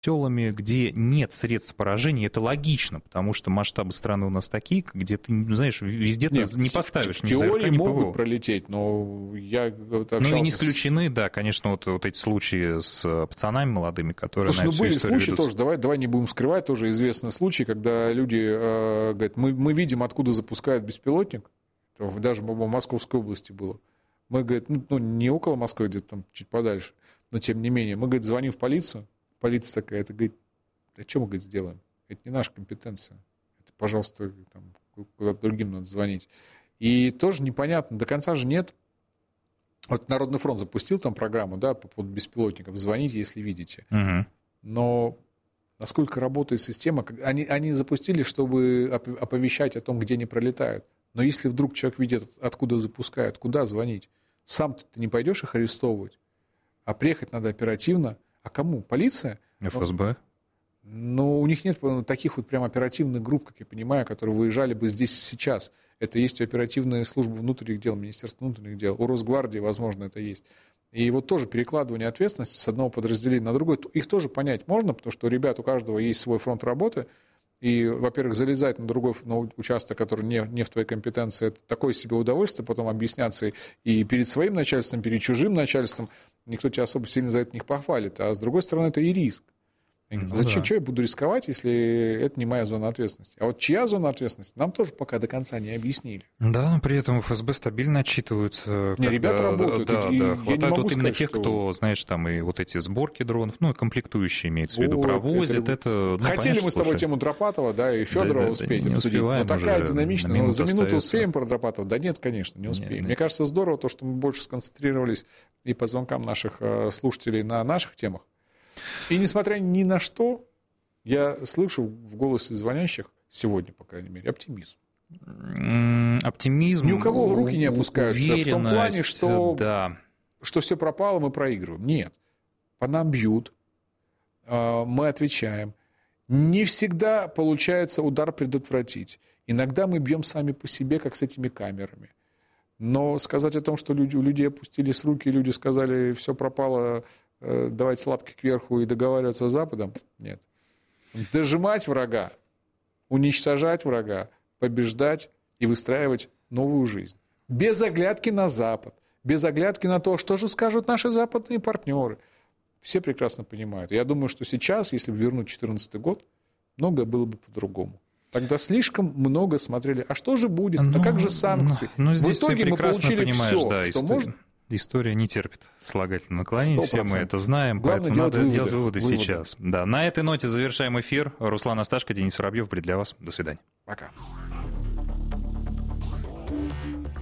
селами, где нет средств поражения, это логично, потому что масштабы страны у нас такие, где ты, знаешь, везде ты не поставишь ни ЗРК, ни ПВО. В теории могут пролететь, но я общался... Ну и не исключены, да, конечно, вот эти случаи с пацанами молодыми, которые Слушай, на всю были историю случаи ведутся. тоже, давай не будем скрывать, тоже известный случай, когда люди говорят, мы видим, откуда запускают беспилотник, даже в Московской области было. Мы, говорит, не около Москвы, где-то там чуть подальше, но тем не менее, мы, говорит, звоним в полицию, полиция такая, это, говорит, а что мы, говорит, сделаем? Это не наша компетенция. Это, пожалуйста, там, куда-то другим надо звонить. И тоже непонятно, до конца же нет. Вот Народный фронт запустил там программу, да, по поводу беспилотников, звоните, если видите. Угу. Но насколько работает система, они запустили, чтобы оповещать о том, где они пролетают. Но если вдруг человек видит, откуда запускают, куда звонить? Сам-то ты не пойдешь их арестовывать, а приехать надо оперативно. А кому? Полиция? ФСБ? Ну, у них нет таких вот прям оперативных групп, как я понимаю, которые выезжали бы здесь сейчас. Это есть у оперативной службы внутренних дел, Министерства внутренних дел, у Росгвардии, возможно, это есть. И вот тоже перекладывание ответственности с одного подразделения на другое, их тоже понять можно, потому что у ребят, у каждого есть свой фронт работы, и, во-первых, залезать на другой участок, который не в твоей компетенции, это такое себе удовольствие, потом объясняться и перед своим начальством, перед чужим начальством, никто тебя особо сильно за это не похвалит, а с другой стороны, это и риск. Зачем, что я буду рисковать, если это не моя зона ответственности? А вот чья зона ответственности, нам тоже пока до конца не объяснили. Да, но при этом ФСБ стабильно отчитываются. Не, ребята работают. Да, хватает вот именно сказать, тех, кто, знаешь, там и вот эти сборки дронов, ну, и комплектующие, имеется в виду, провозят. Это хотели мы с тобой тему Дропатова, да, и Федорова успеть обсудить. Но такая динамичная, но за минуту успеем про Дропатова? Да нет, конечно, не успеем. Нет. Мне кажется, здорово то, что мы больше сконцентрировались и по звонкам наших слушателей на наших темах. И несмотря ни на что, я слышу в голосе звонящих сегодня, по крайней мере, оптимизм. Оптимизм. Ни у кого руки не опускаются в том плане, что, да. что все пропало, мы проигрываем. Нет. По нам бьют, мы отвечаем. Не всегда получается удар предотвратить. Иногда мы бьем сами по себе, как с этими камерами. Но сказать о том, что у людей опустились руки, люди сказали, все пропало, давайте лапки кверху и договариваться с Западом, нет. Дожимать врага, уничтожать врага, побеждать и выстраивать новую жизнь. Без оглядки на Запад, без оглядки на то, что же скажут наши западные партнеры. Все прекрасно понимают. Я думаю, что сейчас, если бы вернуть 2014 год, многое было бы по-другому. Тогда слишком много смотрели, а что же будет, а как же санкции? Но здесь в итоге ты мы получили понимаешь, все, да, что можно. История не терпит слагательного наклонения, все мы это знаем, главное, поэтому надо делать выводы сейчас. Да, на этой ноте завершаем эфир. Руслан Асташко, Денис Воробьев были для вас. До свидания. Пока.